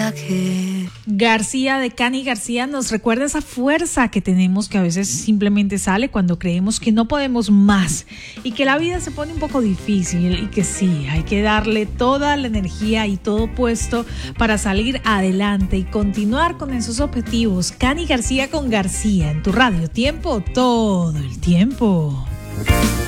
viaje. García de Cani García nos recuerda esa fuerza que tenemos, que a veces simplemente sale cuando creemos que no podemos más y que la vida se pone un poco difícil y que sí, hay que darle toda la energía y todo puesto para salir adelante y continuar con esos objetivos. Cani García con García en tu radio Tiempo, todo el tiempo.